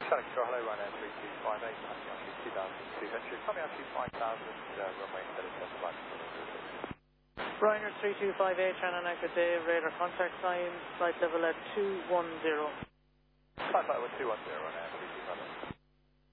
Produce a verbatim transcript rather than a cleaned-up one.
Sonic Control, hello, Ryanair three two five eight, coming out to two thousand two hundred, coming out to five thousand, uh, runway seven seven five. Ryanair three two five eight, China Nike, good day, radar contact sign, flight level at two one zero. Flight level two one zero, Ryanair three two five eight.